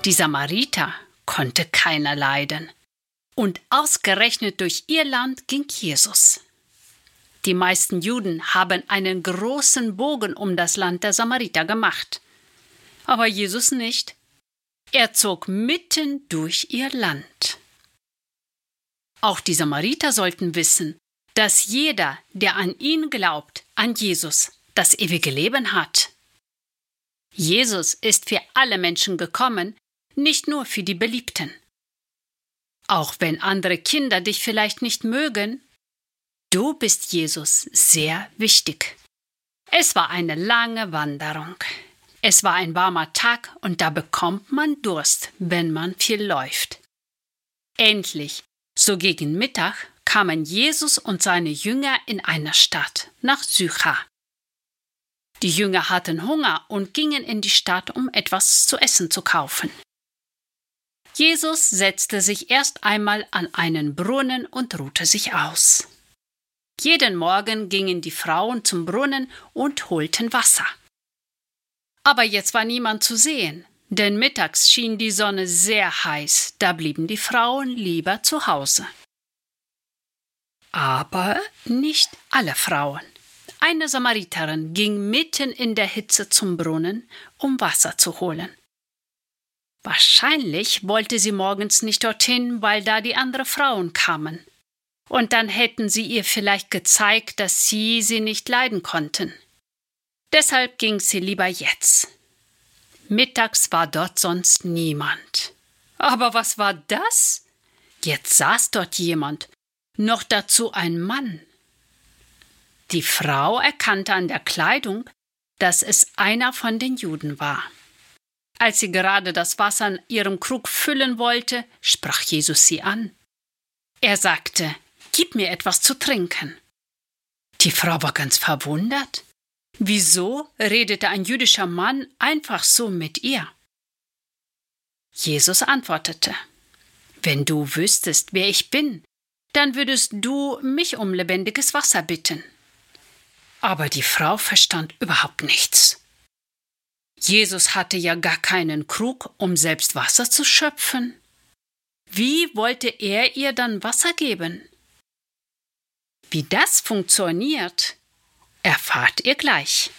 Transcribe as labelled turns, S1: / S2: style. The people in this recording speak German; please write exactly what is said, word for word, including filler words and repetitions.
S1: Die Samariter konnte keiner leiden. Und ausgerechnet durch ihr Land ging Jesus. Die meisten Juden haben einen großen Bogen um das Land der Samariter gemacht. Aber Jesus nicht. Er zog mitten durch ihr Land. Auch die Samariter sollten wissen, dass jeder, der an ihn glaubt, an Jesus, das ewige Leben hat. Jesus ist für alle Menschen gekommen, nicht nur für die Beliebten. Auch wenn andere Kinder dich vielleicht nicht mögen, du bist Jesus sehr wichtig. Es war eine lange Wanderung. Es war ein warmer Tag und da bekommt man Durst, wenn man viel läuft. Endlich, so gegen Mittag, kamen Jesus und seine Jünger in eine Stadt, nach Sychar. Die Jünger hatten Hunger und gingen in die Stadt, um etwas zu essen zu kaufen. Jesus setzte sich erst einmal an einen Brunnen und ruhte sich aus. Jeden Morgen gingen die Frauen zum Brunnen und holten Wasser. Aber jetzt war niemand zu sehen, denn mittags schien die Sonne sehr heiß, da blieben die Frauen lieber zu Hause. Aber nicht alle Frauen. Eine Samariterin ging mitten in der Hitze zum Brunnen, um Wasser zu holen. Wahrscheinlich wollte sie morgens nicht dorthin, weil da die anderen Frauen kamen. Und dann hätten sie ihr vielleicht gezeigt, dass sie sie nicht leiden konnten. Deshalb ging sie lieber jetzt. Mittags war dort sonst niemand. Aber was war das? Jetzt saß dort jemand, noch dazu ein Mann. Die Frau erkannte an der Kleidung, dass es einer von den Juden war. Als sie gerade das Wasser in ihrem Krug füllen wollte, sprach Jesus sie an. Er sagte, »Gib mir etwas zu trinken.« Die Frau war ganz verwundert. Wieso redete ein jüdischer Mann einfach so mit ihr? Jesus antwortete, »Wenn du wüsstest, wer ich bin, dann würdest du mich um lebendiges Wasser bitten.« Aber die Frau verstand überhaupt nichts. Jesus hatte ja gar keinen Krug, um selbst Wasser zu schöpfen. Wie wollte er ihr dann Wasser geben? Wie das funktioniert, erfahrt ihr gleich.